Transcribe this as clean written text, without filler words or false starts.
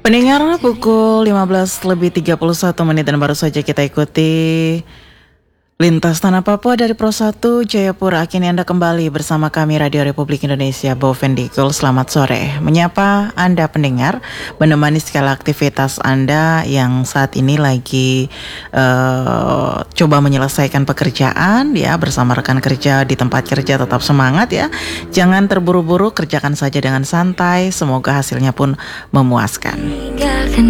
Pendengar, pukul 15:31 dan baru saja kita ikuti Lintas Tanah Papua dari Pro 1 Jayapura. Kini Anda kembali bersama kami Radio Republik Indonesia Bovendigul. Selamat sore. Menyapa Anda pendengar, menemani segala aktivitas Anda yang saat ini lagi coba menyelesaikan pekerjaan ya, bersama rekan kerja di tempat kerja. Tetap semangat ya. Jangan terburu-buru, kerjakan saja dengan santai. Semoga hasilnya pun memuaskan.